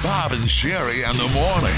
Bob and Sherry in the morning.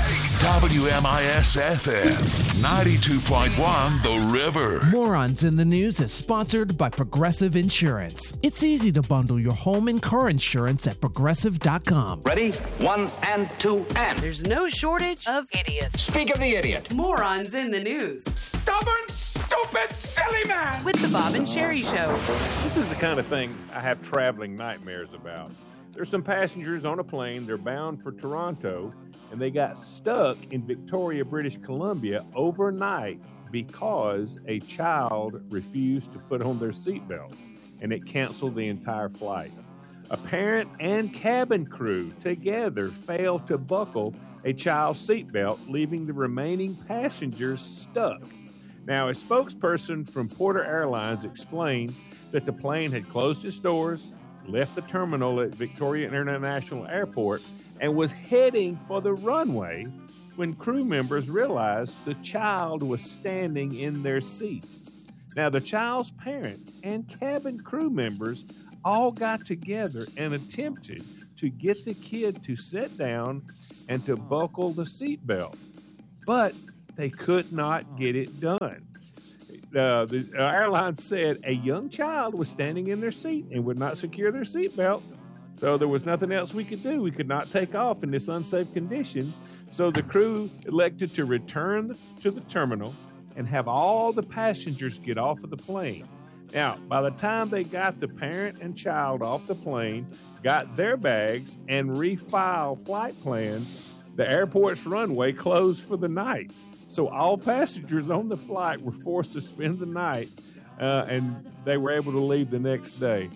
WMIS-FM, 92.1 The River. Morons in the News is sponsored by Progressive Insurance. It's easy to bundle your home and car insurance at Progressive.com. Ready? 1 and 2 and. There's no shortage of idiots. Speak of the idiot. Morons in the News. Stubborn, stupid, silly man. With the Bob and Sherry Show. This is the kind of thing I have traveling nightmares about. There's some passengers on a plane. They're bound for Toronto, and they got stuck in Victoria, British Columbia overnight because a child refused to put on their seatbelt, and it canceled the entire flight. A parent and cabin crew together failed to buckle a child's seatbelt, leaving the remaining passengers stuck. Now, a spokesperson from Porter Airlines explained that the plane had closed its doors, left the terminal at Victoria International Airport, and was heading for the runway when crew members realized the child was standing in their seat. Now, the child's parent and cabin crew members all got together and attempted to get the kid to sit down and to buckle the seatbelt, but they could not get it done. The airline said a young child was standing in their seat and would not secure their seatbelt, so there was nothing else we could do. We could not take off in this unsafe condition, so the crew elected to return to the terminal and have all the passengers get off of the plane. Now, by the time they got the parent and child off the plane, got their bags, and refiled flight plans, the airport's runway closed for the night. So all passengers on the flight were forced to spend the night, and they were able to leave the next day.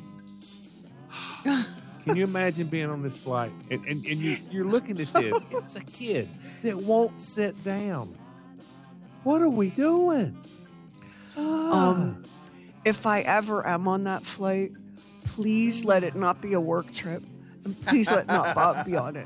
Can you imagine being on this flight? And you're looking at this. It's a kid that won't sit down. What are we doing? If I ever am on that flight, please let it not be a work trip. And please let not Bob be on it.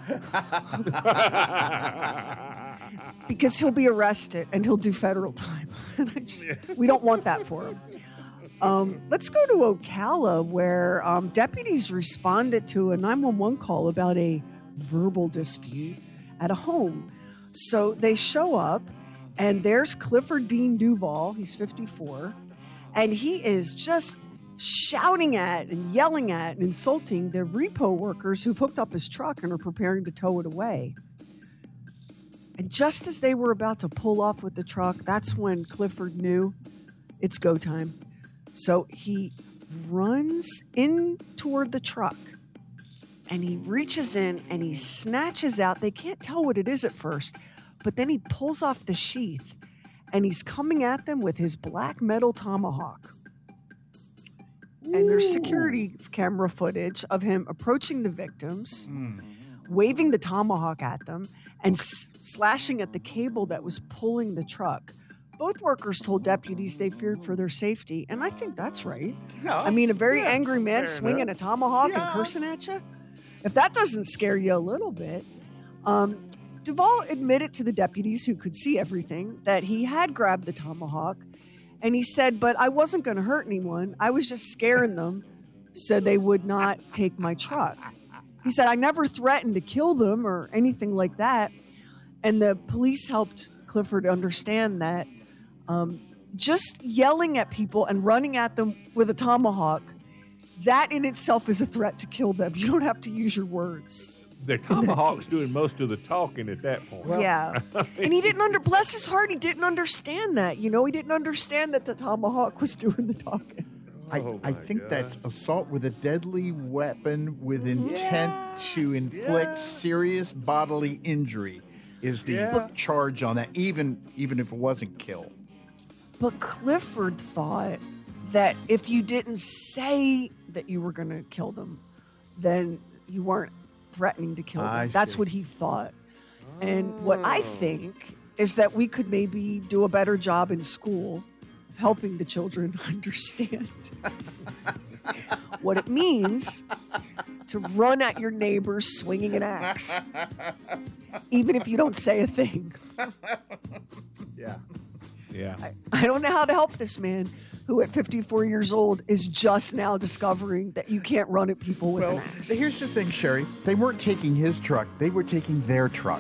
Because he'll be arrested and he'll do federal time. We don't want that for him. Let's go to Ocala, where deputies responded to a 911 call about a verbal dispute at a home. So they show up, and there's Clifford Dean Duval. He's 54, and he is just shouting at and yelling at and insulting the repo workers who've hooked up his truck and are preparing to tow it away. And just as they were about to pull off with the truck, that's when Clifford knew it's go time. So he runs in toward the truck, and he reaches in and he snatches out. They can't tell what it is at first, but then he pulls off the sheath, and he's coming at them with his black metal tomahawk. And there's security camera footage of him approaching the victims, waving the tomahawk at them, and slashing at the cable that was pulling the truck. Both workers told deputies they feared for their safety, and I think that's right. Yeah. I mean, a very angry man swinging a tomahawk and cursing at you, if that doesn't scare you a little bit. Duval admitted to the deputies, who could see everything, that he had grabbed the tomahawk, and he said, but I wasn't going to hurt anyone. I was just scaring them so they would not take my truck. He said, I never threatened to kill them or anything like that. And the police helped Clifford understand that just yelling at people and running at them with a tomahawk, that in itself is a threat to kill them. You don't have to use your words. The tomahawk's doing most of the talking at that point. Yeah. And he didn't bless his heart, he didn't understand that. You know, he didn't understand that the tomahawk was doing the talking. I think that's assault with a deadly weapon with intent to inflict serious bodily injury is the charge on that, even if it wasn't kill. But Clifford thought that if you didn't say that you were going to kill them, then you weren't threatening to kill them. That's what he thought. And what I think is that we could maybe do a better job in school of helping the children understand what it means to run at your neighbors swinging an axe, even if you don't say a thing. Yeah. Yeah. I don't know how to help this man who at 54 years old is just now discovering that you can't run at people with an axe. Here's the thing, Sherry. They weren't taking his truck. They were taking their truck.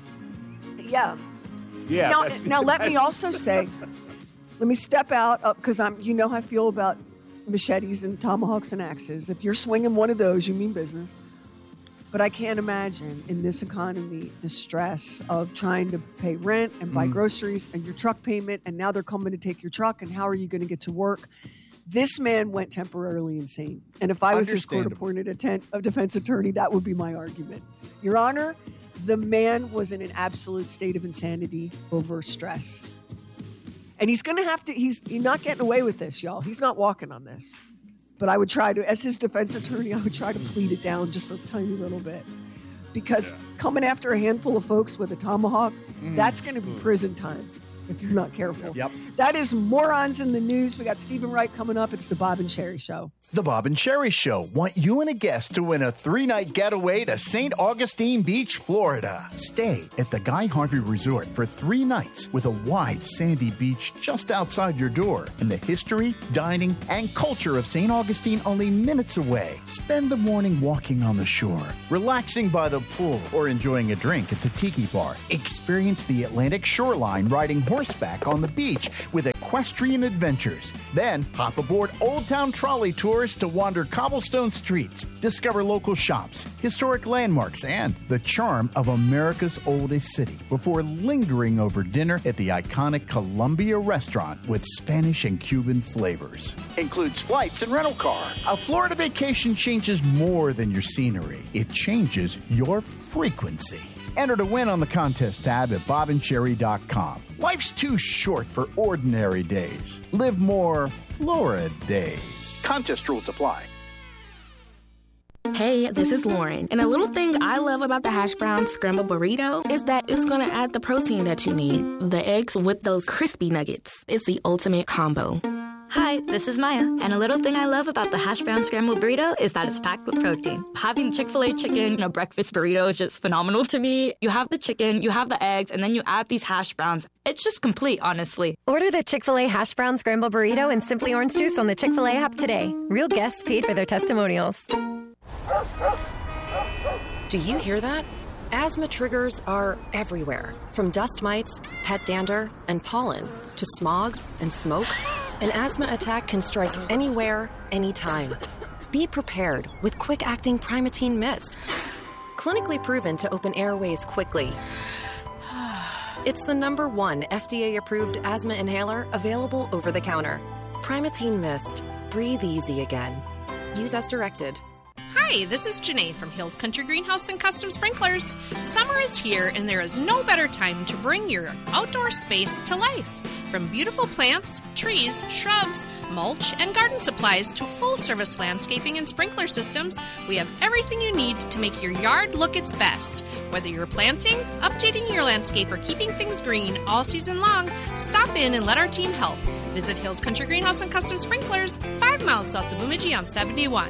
Yeah. Yeah. Now let me also say, let me step out because you know how I feel about machetes and tomahawks and axes. If you're swinging one of those, you mean business. But I can't imagine in this economy the stress of trying to pay rent and buy groceries and your truck payment, and now they're coming to take your truck, and how are you going to get to work? This man went temporarily insane. And if I was his court-appointed defense attorney, that would be my argument. Your Honor, the man was in an absolute state of insanity over stress. And he's going to have to, he's not getting away with this, y'all. He's not walking on this. But I would try to, as his defense attorney, I would try to plead it down just a tiny little bit. Because coming after a handful of folks with a tomahawk, that's going to be prison time if you're not careful. Yep. That is Morons in the News. We got Stephen Wright coming up. It's the Bob and Sherry Show. The Bob and Sherry Show want you and a guest to win a 3-night getaway to St. Augustine Beach, Florida. Stay at the Guy Harvey Resort for 3 nights with a wide sandy beach just outside your door and the history, dining, and culture of St. Augustine only minutes away. Spend the morning walking on the shore, relaxing by the pool, or enjoying a drink at the Tiki Bar. Experience the Atlantic shoreline riding horseback on the beach with equestrian adventures. Then hop aboard Old Town Trolley tours to wander cobblestone streets, discover local shops, historic landmarks, and the charm of America's oldest city before lingering over dinner at the iconic Columbia restaurant with Spanish and Cuban flavors. Includes flights and rental car. A Florida vacation changes more than your scenery. It changes your frequency. Enter to win on the contest tab at bobandsherry.com. Life's too short for ordinary days. Live more Florida days. Contest rules apply. Hey, this is Lauren, and a little thing I love about the hash brown scrambled burrito is that it's going to add the protein that you need. The eggs with those crispy nuggets. It's the ultimate combo. Hi, this is Maya, and a little thing I love about the hash brown scrambled burrito is that it's packed with protein. Having Chick-fil-A chicken in a breakfast burrito is just phenomenal to me. You have the chicken, you have the eggs, and then you add these hash browns. It's just complete, honestly. Order the Chick-fil-A hash brown scrambled burrito and Simply Orange Juice on the Chick-fil-A app today. Real guests paid for their testimonials. Do you hear that? Asthma triggers are everywhere, from dust mites, pet dander, and pollen, to smog and smoke. An asthma attack can strike anywhere, anytime. Be prepared with quick-acting Primatene Mist. Clinically proven to open airways quickly. It's the #1 FDA-approved asthma inhaler available over the counter. Primatene Mist. Breathe easy again. Use as directed. Hi, this is Janae from Hills Country Greenhouse and Custom Sprinklers. Summer is here, and there is no better time to bring your outdoor space to life. From beautiful plants, trees, shrubs, mulch, and garden supplies to full-service landscaping and sprinkler systems, we have everything you need to make your yard look its best. Whether you're planting, updating your landscape, or keeping things green all season long, stop in and let our team help. Visit Hills Country Greenhouse and Custom Sprinklers, 5 miles south of Bemidji on 71.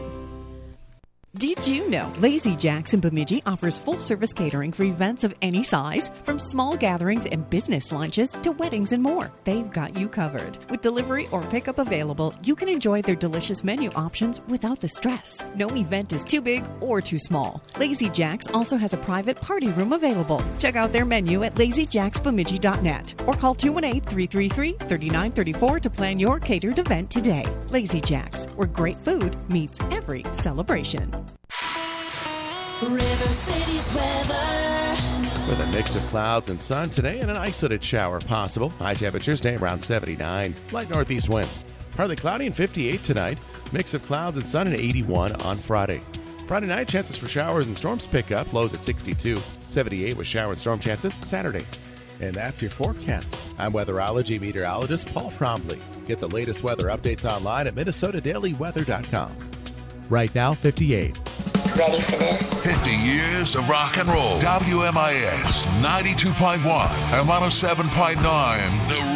Did you know Lazy Jack's in Bemidji offers full-service catering for events of any size? From small gatherings and business lunches to weddings and more, they've got you covered. With delivery or pickup available, you can enjoy their delicious menu options without the stress. No event is too big or too small. Lazy Jack's also has a private party room available. Check out their menu at lazyjacksbemidji.net or call 218-333-3934 to plan your catered event today. Lazy Jack's, where great food meets every celebration. River City's weather. With a mix of clouds and sun today and an isolated shower possible. High temperatures stay around 79. Light northeast winds. Partly cloudy and 58 tonight. Mix of clouds and sun and 81 on Friday. Friday night, chances for showers and storms pick up. Lows at 62. 78 with shower and storm chances Saturday. And that's your forecast. I'm weatherology meteorologist Paul Trombley. Get the latest weather updates online at MinnesotaDailyWeather.com. Right now, 58. Ready for this? 50 years of rock and roll. WMIS 92.1 and 107.9. The